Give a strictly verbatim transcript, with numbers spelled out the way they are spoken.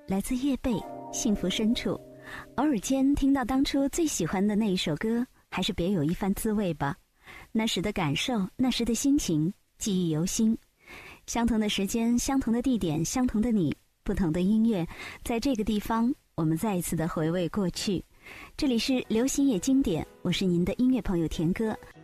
来自叶蓓，幸福深处。偶尔间听到当初最喜欢的那一首歌，还是别有一番滋味吧。那时的感受，那时的心情，记忆犹新。相同的时间，相同的地点，相同的你，不同的音乐，在这个地方，我们再一次的回味过去。这里是流行也经典，我是您的音乐朋友田歌。